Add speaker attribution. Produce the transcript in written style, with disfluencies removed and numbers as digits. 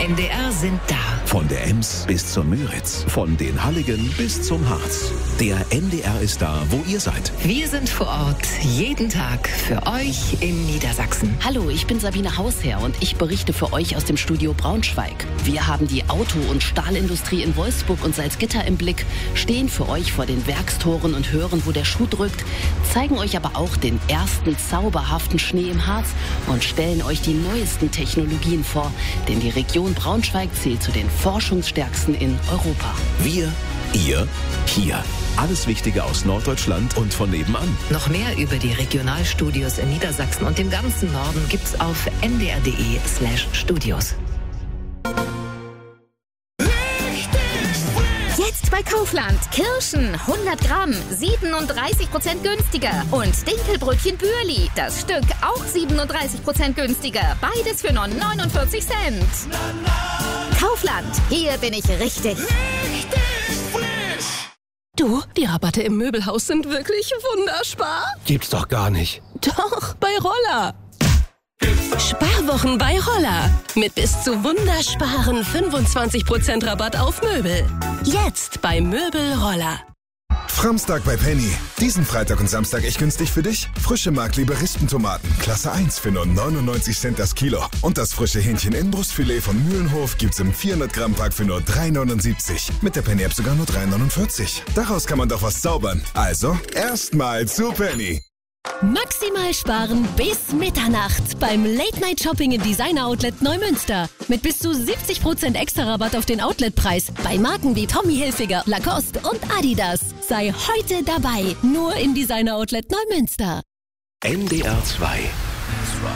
Speaker 1: NDR sind da.
Speaker 2: Von der Ems bis zur Müritz, von den Halligen bis zum Harz. Der NDR ist da, wo ihr seid.
Speaker 1: Wir sind vor Ort, jeden Tag für euch in Niedersachsen.
Speaker 3: Hallo, ich bin Sabine Hausherr und ich berichte für euch aus dem Studio Braunschweig. Wir haben die Auto- und Stahlindustrie in Wolfsburg und Salzgitter im Blick, stehen für euch vor den Werkstoren und hören, wo der Schuh drückt, zeigen euch aber auch den ersten zauberhaften Schnee im Harz und stellen euch die neuesten Technologien vor, denn die Region Braunschweig zählt zu den forschungsstärksten in Europa.
Speaker 2: Wir, ihr, hier. Alles Wichtige aus Norddeutschland und von nebenan.
Speaker 1: Noch mehr über die Regionalstudios in Niedersachsen und dem ganzen Norden gibt's auf ndr.de/studios.
Speaker 4: Jetzt bei Kaufland. Kirschen 100 Gramm, 37% günstiger. Und Dinkelbrötchen Bürli, das Stück auch 37% günstiger. Beides für nur 49 Cent. Kaufland, hier bin ich richtig.
Speaker 5: Du, die Rabatte im Möbelhaus sind wirklich wunderbar.
Speaker 6: Gibt's doch gar nicht.
Speaker 5: Doch, bei Roller. Sparwochen bei Roller. Mit bis zu wundersparen 25% Rabatt auf Möbel. Jetzt bei Möbel Roller.
Speaker 7: Framstag bei Penny. Diesen Freitag und Samstag echt günstig für dich. Frische Markliebe Rispentomaten, Klasse 1 für nur 99 Cent das Kilo. Und das frische Hähnchen-Innenbrustfilet von Mühlenhof gibt's im 400-Gramm-Pack für nur 3,79. Mit der Penny-App sogar nur 3,49. Daraus kann man doch was zaubern. Also, erstmal zu Penny.
Speaker 5: Maximal sparen bis Mitternacht beim Late-Night-Shopping im Designer-Outlet Neumünster. Mit bis zu 70% extra Rabatt auf den Outletpreis bei Marken wie Tommy Hilfiger, Lacoste und Adidas. Sei heute dabei, nur im Designer-Outlet Neumünster.
Speaker 2: NDR 2